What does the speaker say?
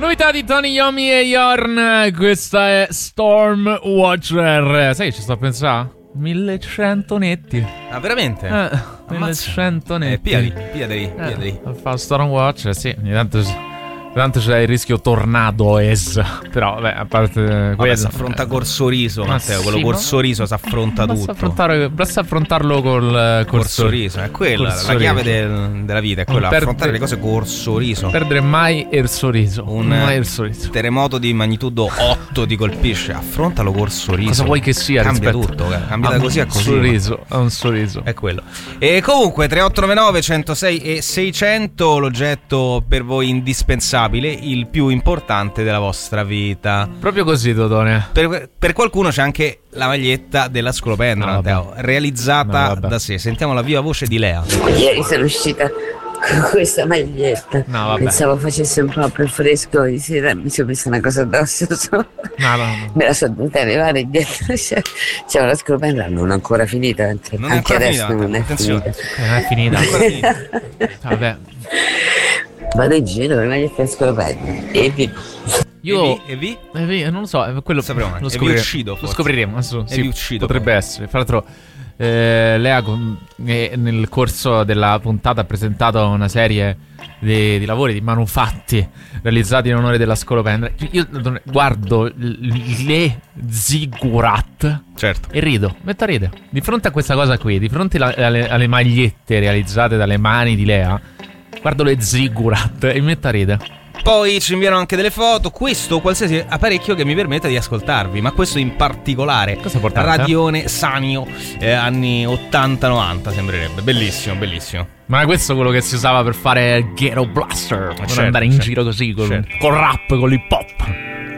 Novità di Tony Iommi e Yorn. Questa è Storm Watcher. Sai che ci sto a pensare? 1100 netti. Ah, veramente? 1100 netti. Pigliali. Fa Storm Watcher, sì. Tanto c'è il rischio tornado però vabbè, a parte quello, si affronta Corsoriso, Matteo, sì, quello Corsoriso si affronta tutto. Basta affrontarlo col Corsoriso, è quella la chiave della vita, è quella, affrontare le cose Corsoriso. Perdere mai il sorriso. Mai il sorriso. Terremoto di magnitudo 8 ti colpisce, affrontalo Corsoriso. Cosa vuoi che sia? Cambia tutto, cambia da così a così. Un sorriso. È quello. E comunque 3899 106 e 600 l'oggetto per voi indispensabile, il più importante della vostra vita. Proprio così, Totone. Per qualcuno c'è anche la maglietta della Scolopendra, Matteo, realizzata da sé. Sentiamo la viva voce di Lea. Ieri sono uscita con questa maglietta. Pensavo facesse un po' più fresco di sera, mi sono messa una cosa addosso. Me la sono dovuta levare indietro. C'è una Scolopendra, non ho ancora finita. Anche adesso non è finita. Non è finita. Vabbè. Vado in giro per maglietta di Scolopendra. Non lo so, quello lo scopriremo. Sì, potrebbe essere. Fra l'altro Lea nel corso della puntata ha presentato una serie di lavori, di manufatti realizzati in onore della Scolopendra. Io guardo le ziggurat, certo, e rido, metto a ridere di fronte a questa cosa qui, di fronte alle magliette realizzate dalle mani di Lea. Guardo le ziggurat e mi metto a ridere. Poi ci inviano anche delle foto. Questo o qualsiasi apparecchio che mi permetta di ascoltarvi, ma questo in particolare. Cosa portate? Radione Sanio, anni 80-90 sembrerebbe. Bellissimo. Ma questo è quello che si usava per fare Ghetto Blaster, per andare in giro così col rap, con l'hip hop.